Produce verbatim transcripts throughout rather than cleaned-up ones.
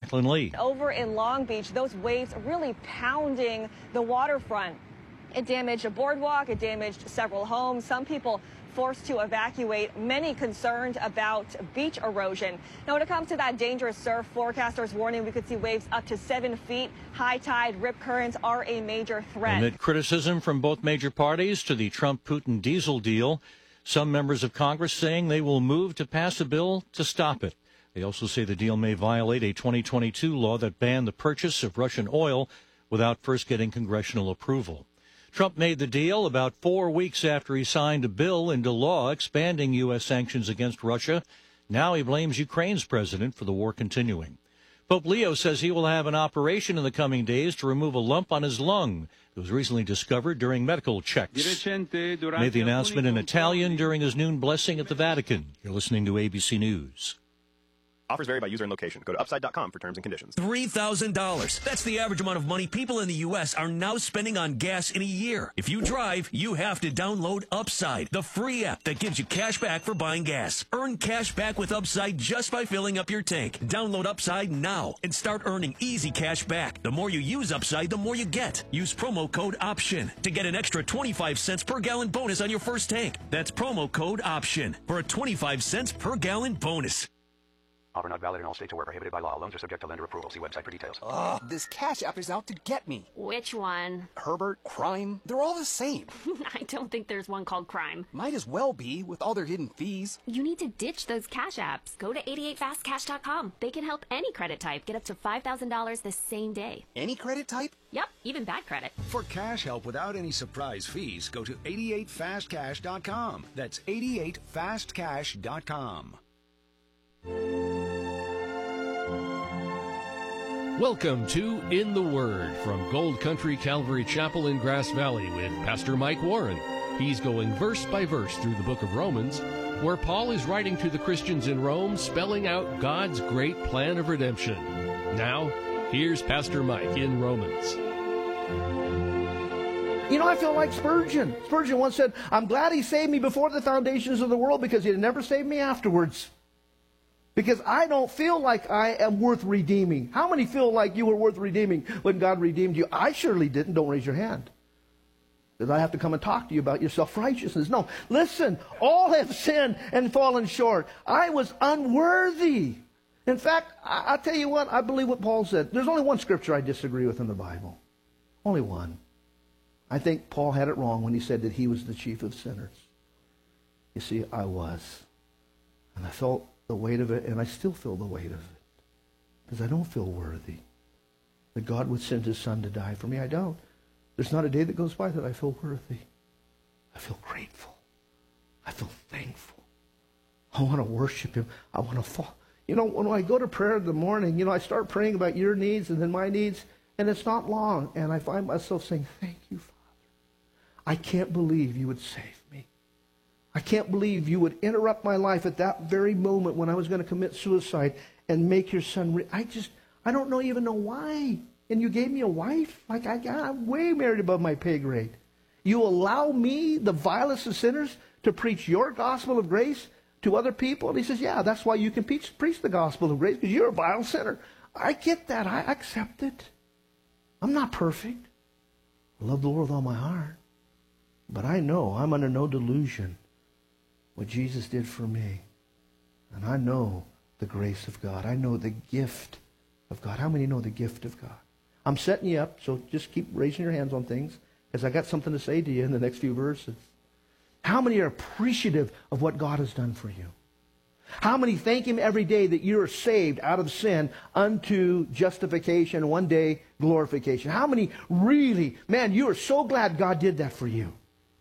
Jacqueline Lee. Over in Long Beach, those waves really pounding the waterfront. It damaged a boardwalk. It damaged several homes. Some people forced to evacuate, many concerned about beach erosion. Now, when it comes to that dangerous surf, forecasters warning we could see waves up to seven feet. High tide, rip currents are a major threat. Amid criticism from both major parties to the Trump-Putin diesel deal, some members of Congress saying they will move to pass a bill to stop it. They also say the deal may violate a twenty twenty-two law that banned the purchase of Russian oil without first getting congressional approval. Trump made the deal about four weeks after he signed a bill into law expanding U S sanctions against Russia. Now he blames Ukraine's president for the war continuing. Pope Leo says he will have an operation in the coming days to remove a lump on his lung. It was recently discovered during medical checks. Made the announcement in Italian during his noon blessing at the Vatican. You're listening to A B C News. Offers vary by user and location. Go to upside dot com for terms and conditions. three thousand dollars. That's the average amount of money people in the U S are now spending on gas in a year. If you drive, you have to download Upside, the free app that gives you cash back for buying gas. Earn cash back with Upside just by filling up your tank. Download Upside now and start earning easy cash back. The more you use Upside, the more you get. Use promo code OPTION to get an extra twenty-five cents per gallon bonus on your first tank. That's promo code OPTION for a twenty-five cents per gallon bonus. Offer not valid in all states or where prohibited by law. Loans are subject to lender approval. See website for details. Ugh, this Cash App is out to get me. Which one? Herbert, Crime, they're all the same. I don't think there's one called Crime. Might as well be, with all their hidden fees. You need to ditch those Cash Apps. Go to eighty-eight fast cash dot com. They can help any credit type get up to five thousand dollars the same day. Any credit type? Yep, even bad credit. For cash help without any surprise fees, go to eighty-eight fast cash dot com. That's eighty-eight fast cash dot com. Welcome to In the Word from Gold Country Calvary Chapel in Grass Valley with Pastor Mike Warren. He's going verse by verse through the book of Romans, where Paul is writing to the Christians in Rome, spelling out God's great plan of redemption. Now, here's Pastor Mike in Romans. You know, I feel like Spurgeon. Spurgeon once said, I'm glad he saved me before the foundations of the world because he'd never saved me afterwards. Because I don't feel like I am worth redeeming. How many feel like you were worth redeeming when God redeemed you? I surely didn't. Don't raise your hand. Did I have to come and talk to you about your self-righteousness? No. Listen, all have sinned and fallen short. I was unworthy. In fact, I, I'll tell you what, I believe what Paul said. There's only one scripture I disagree with in the Bible. Only one. I think Paul had it wrong when he said that he was the chief of sinners. You see, I was. And I felt the weight of it, and I still feel the weight of it. Because I don't feel worthy. That God would send his son to die for me. I don't. There's not a day that goes by that I feel worthy. I feel grateful. I feel thankful. I want to worship him. I want to fall. You know, when I go to prayer in the morning, you know, I start praying about your needs and then my needs, and it's not long, and I find myself saying, thank you, Father. I can't believe you would save me. I can't believe you would interrupt my life at that very moment when I was going to commit suicide and make your son... Re- I just, I don't know, even know why. And you gave me a wife? Like, I, I'm way married above my pay grade. You allow me, the vilest of sinners, to preach your gospel of grace to other people? And he says, yeah, that's why you can preach, preach the gospel of grace, because you're a vile sinner. I get that. I accept it. I'm not perfect. I love the Lord with all my heart. But I know I'm under no delusion what Jesus did for me. And I know the grace of God. I know the gift of God. How many know the gift of God? I'm setting you up, so just keep raising your hands on things, because I got something to say to you in the next few verses. How many are appreciative of what God has done for you? How many thank him every day that you are saved out of sin unto justification, one day glorification? How many really, man, you are so glad God did that for you?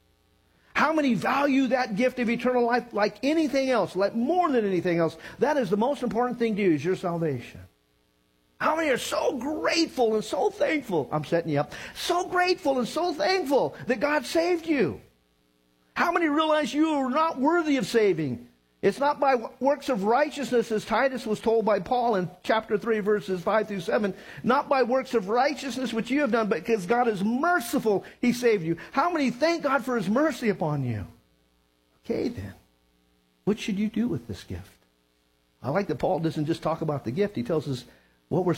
How many value that gift of eternal life like anything else, like more than anything else? That is the most important thing to you, is your salvation. How many are so grateful and so thankful? I'm setting you up. So grateful and so thankful that God saved you. How many realize you are not worthy of saving? It's not by works of righteousness, as Titus was told by Paul in chapter three, verses five through seven. Not by works of righteousness which you have done, but because God is merciful, he saved you. How many thank God for his mercy upon you? Okay, then. What should you do with this gift? I like that Paul doesn't just talk about the gift. He tells us what we're